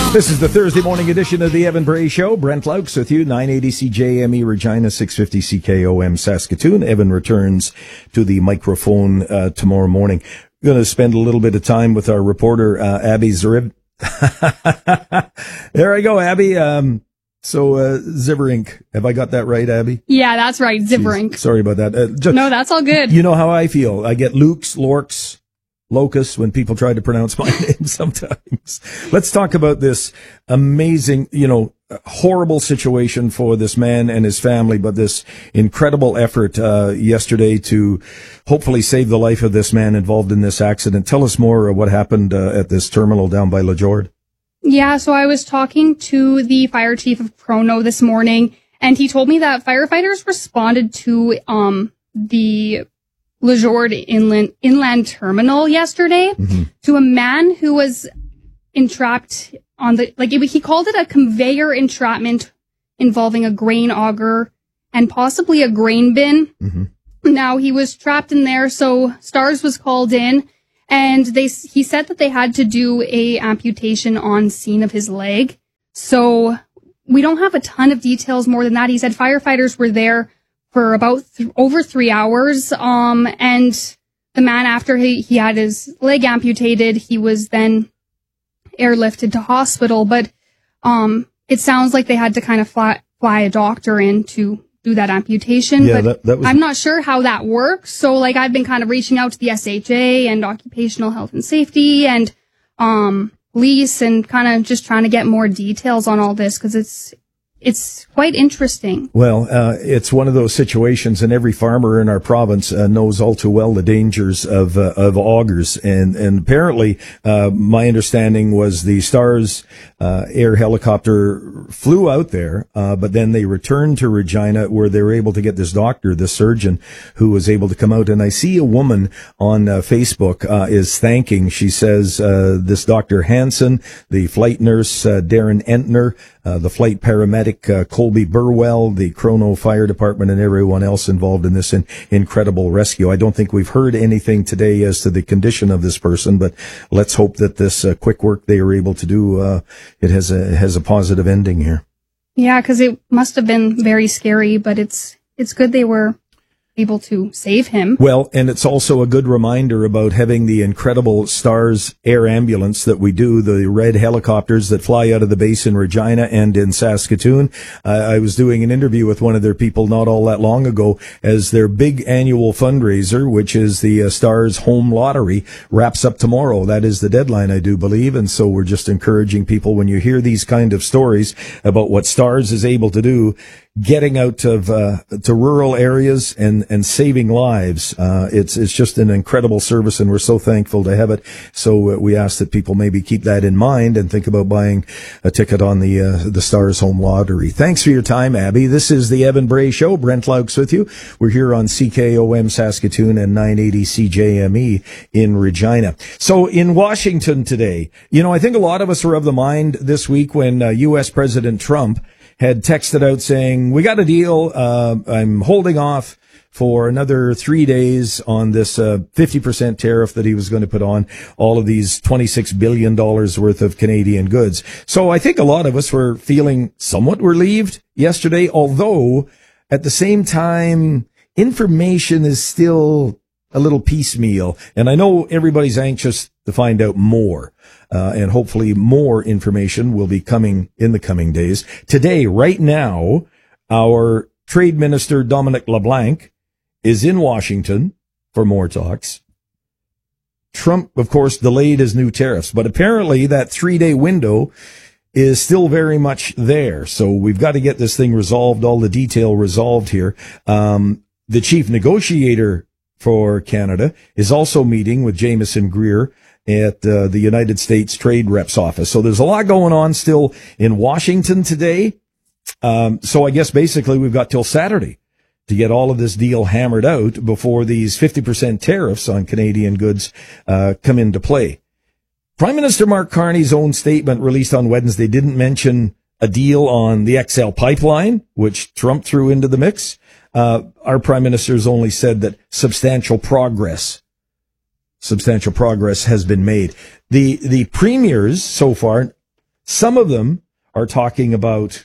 This is the Thursday morning edition of the Evan Bray Show. Brent Laux with you, 980 CJME Regina, 650 CKOM Saskatoon. Evan returns to the microphone tomorrow morning. We're going to spend a little bit of time with our reporter, Abby Zarib. There I go, Abby. Ziverink. Have I got that right, Abby? Yeah, that's right, Ziverink. Sorry about that. No, that's all good. You know how I feel. I get Lukes, Lorks, Locus when people try to pronounce my name sometimes. Let's talk about this amazing, horrible situation for this man and his family, but this incredible effort yesterday to hopefully save the life of this man involved in this accident. Tell us more of what happened at this terminal down by LaJord. Yeah, so I was talking to the fire chief of Prono this morning, and he told me that firefighters responded to the LaJord inland terminal yesterday to a man who was entrapped on he called it a conveyor entrapment involving a grain auger and possibly a grain bin. Now he was trapped in there, so STARS was called in, and he said that they had to do a amputation on scene of his leg. So we don't have a ton of details more than that. He said firefighters were there for about over 3 hours. And the man, after he had his leg amputated, he was then airlifted to hospital. But it sounds like they had to kind of fly a doctor in to do that amputation. Yeah, but that was... I'm not sure how that works. So I've been kind of reaching out to the SHA and Occupational Health and Safety and police and kind of just trying to get more details on all this because it's quite interesting. Well, it's one of those situations, and every farmer in our province knows all too well the dangers of augers. And apparently, my understanding was the STARS air helicopter flew out there, but then they returned to Regina where they were able to get this doctor, this surgeon, who was able to come out. And I see a woman on Facebook is thanking. She says this Dr. Hansen, the flight nurse Darren Entner, the flight paramedic Colby Burwell, the Prono Fire Department, and everyone else involved in this incredible rescue. I don't think we've heard anything today as to the condition of this person, but let's hope that this quick work they were able to do, it has a positive ending here. Yeah, because it must have been very scary, but it's good they were able to save him. Well, and it's also a good reminder about having the incredible STARS air ambulance that we do, the red helicopters that fly out of the base in Regina and in Saskatoon. I was doing an interview with one of their people not all that long ago as their big annual fundraiser, which is the STARS Home Lottery, wraps up tomorrow. That is the deadline, I do believe. And so we're just encouraging people, when you hear these kind of stories about what STARS is able to do, getting out of to rural areas and saving lives. It's just an incredible service, and we're so thankful to have it. So we ask that people maybe keep that in mind and think about buying a ticket on the STARS Home Lottery. Thanks for your time, Abby. This is the Evan Bray Show. Brent Laux with you. We're here on CKOM Saskatoon and 980 CJME in Regina. So in Washington today, I think a lot of us were of the mind this week when U.S. President Trump had texted out saying, we got a deal. I'm holding off for another 3 days on this 50% tariff that he was going to put on all of these $26 billion worth of Canadian goods. So I think a lot of us were feeling somewhat relieved yesterday, although at the same time, information is still a little piecemeal. And I know everybody's anxious to find out more. And hopefully more information will be coming in the coming days. Today, right now, our Trade Minister, Dominic LeBlanc, is in Washington for more talks. Trump, of course, delayed his new tariffs, but apparently that 3-day window is still very much there. So we've got to get this thing resolved, all the detail resolved here. The chief negotiator for Canada is also meeting with Jameson Greer at the United States Trade Rep's office. So there's a lot going on still in Washington today. So I guess basically we've got till Saturday to get all of this deal hammered out before these 50% tariffs on Canadian goods come into play. Prime Minister Mark Carney's own statement released on Wednesday didn't mention a deal on the XL pipeline, which Trump threw into the mix. Our Prime Minister's only said that substantial progress has been made. The premiers so far Some of them are talking about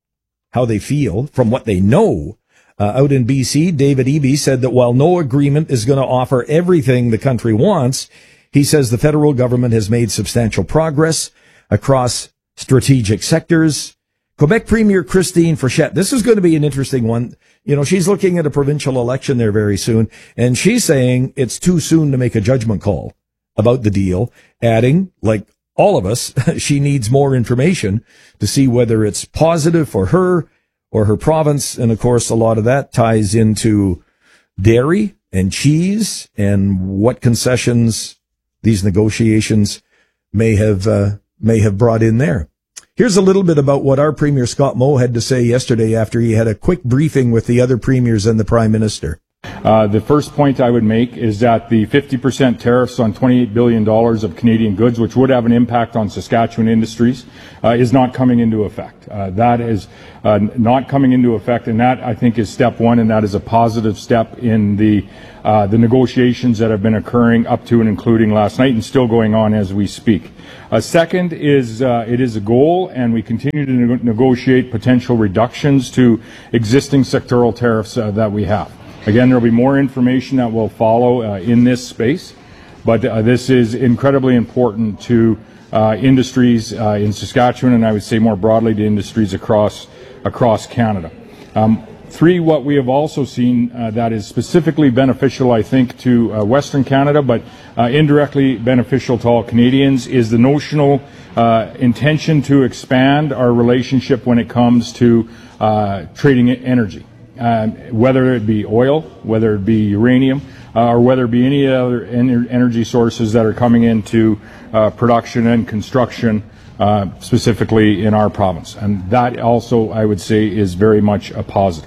how they feel from what they know. Out in BC, David Eby said that while no agreement is going to offer everything the country wants, he says the federal government has made substantial progress across strategic sectors. Quebec Premier Christine Frechette, this is going to be an interesting one. You know, she's looking at a provincial election there very soon, and she's saying it's too soon to make a judgment call about the deal, adding, like all of us, she needs more information to see whether it's positive for her or her province. And of course, a lot of that ties into dairy and cheese and what concessions these negotiations may have brought in there. Here's a little bit about what our Premier Scott Moe had to say yesterday after he had a quick briefing with the other premiers and the Prime Minister. The first point I would make is that the 50% tariffs on $28 billion of Canadian goods, which would have an impact on Saskatchewan industries, is not coming into effect. That is not coming into effect, and that, I think, is step one, and that is a positive step in the negotiations that have been occurring up to and including last night and still going on as we speak. Second is it is a goal, and we continue to negotiate potential reductions to existing sectoral tariffs that we have. Again, there will be more information that will follow in this space, but this is incredibly important to industries in Saskatchewan, and I would say more broadly to industries across Canada. Three, what we have also seen that is specifically beneficial, I think, to Western Canada, but indirectly beneficial to all Canadians, is the notional intention to expand our relationship when it comes to trading energy. Whether it be oil, whether it be uranium, or whether it be any other energy sources that are coming into production and construction, specifically in our province. And that also, I would say, is very much a positive.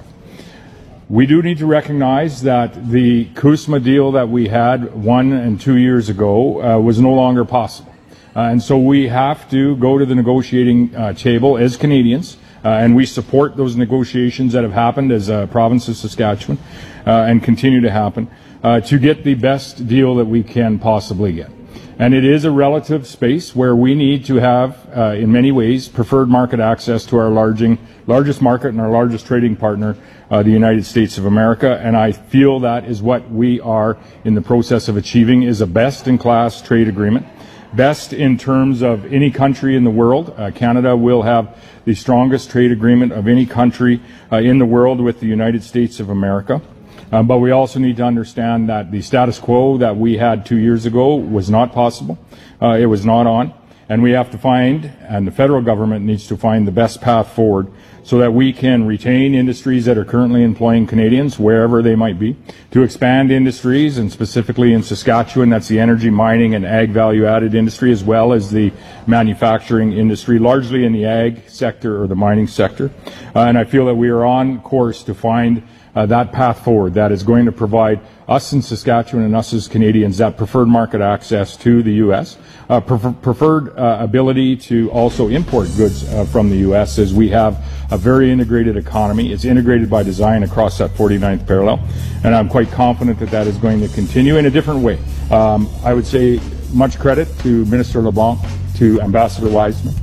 We do need to recognize that the CUSMA deal that we had 1 and 2 years ago was no longer possible. And so we have to go to the negotiating table as Canadians, and we support those negotiations that have happened as a province of Saskatchewan and continue to happen to get the best deal that we can possibly get. And it is a relative space where we need to have, in many ways, preferred market access to our largest market and our largest trading partner, the United States of America. And I feel that is what we are in the process of achieving, is a best-in-class trade agreement. Best in terms of any country in the world. Canada will have the strongest trade agreement of any country in the world with the United States of America. But we also need to understand that the status quo that we had 2 years ago was not possible. It was not on. And we have to find, and the federal government needs to find, the best path forward so that we can retain industries that are currently employing Canadians, wherever they might be, to expand industries, and specifically in Saskatchewan, that's the energy, mining, and ag value-added industry, as well as the manufacturing industry, largely in the ag sector or the mining sector. And I feel that we are on course to find that path forward that is going to provide us in Saskatchewan and us as Canadians that preferred market access to the U.S., preferred ability to also import goods from the U.S., as we have a very integrated economy. It's integrated by design across that 49th parallel, and I'm quite confident that that is going to continue in a different way. I would say much credit to Minister LeBlanc, to Ambassador Wiseman,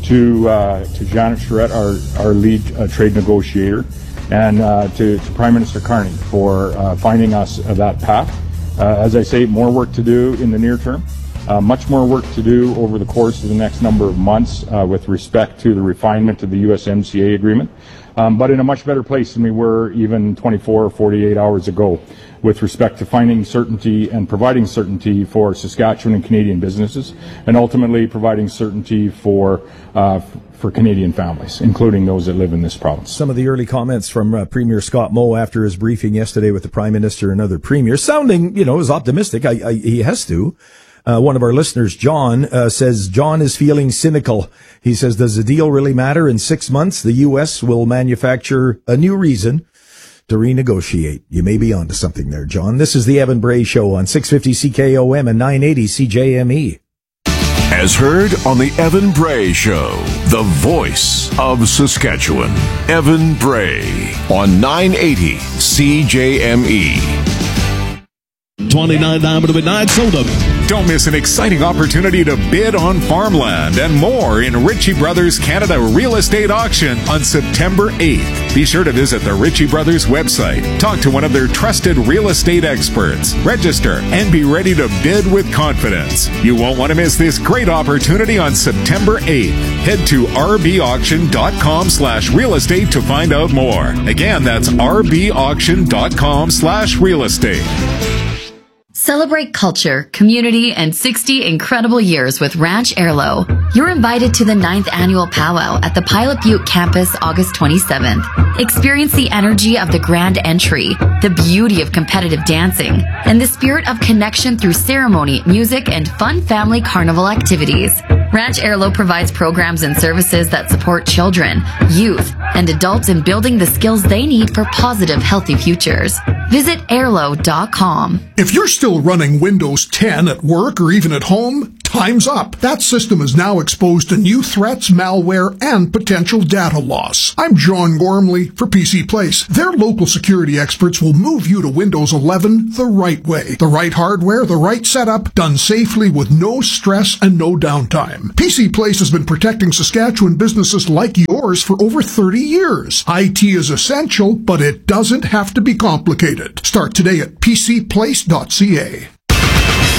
to Janet Charette, our lead trade negotiator, and to Prime Minister Carney for finding us that path. As I say, more work to do in the near term, much more work to do over the course of the next number of months with respect to the refinement of the USMCA agreement, but in a much better place than we were even 24 or 48 hours ago with respect to finding certainty and providing certainty for Saskatchewan and Canadian businesses, and ultimately providing certainty for Canadian families, including those that live in this province. Some of the early comments from Premier Scott Moe after his briefing yesterday with the Prime Minister and other premiers, sounding, as optimistic. He has to. One of our listeners, John, says John is feeling cynical. He says, does the deal really matter? In 6 months, the U.S. will manufacture a new reason to renegotiate. You may be onto something there, John. This is the Evan Bray Show on 650 CKOM and 980 CJME. As heard on the Evan Bray Show, the voice of Saskatchewan. Evan Bray on 980 CJME. $29 to midnight, sold them. Don't miss an exciting opportunity to bid on farmland and more in Ritchie Brothers Canada Real Estate Auction on September 8th. Be sure to visit the Ritchie Brothers website, talk to one of their trusted real estate experts, register, and be ready to bid with confidence. You won't want to miss this great opportunity on September 8th. Head to rbauction.com/real estate to find out more. Again, that's rbauction.com/real estate. Celebrate culture, community, and 60 incredible years with Ranch Airlo. You're invited to the 9th Annual Powwow at the Pilot Butte campus August 27th. Experience the energy of the grand entry, the beauty of competitive dancing, and the spirit of connection through ceremony, music, and fun family carnival activities. Ranch Airlo provides programs and services that support children, youth, and adults in building the skills they need for positive, healthy futures. Visit airlo.com. If you're still running Windows 10 at work or even at home, time's up. That system is now exposed to new threats, malware, and potential data loss. I'm John Gormley for PC Place. Their local security experts will move you to Windows 11 the right way. The right hardware, the right setup, done safely with no stress and no downtime. PC Place has been protecting Saskatchewan businesses like yours for over 30 years. IT is essential, but it doesn't have to be complicated. Start today at pcplace.ca.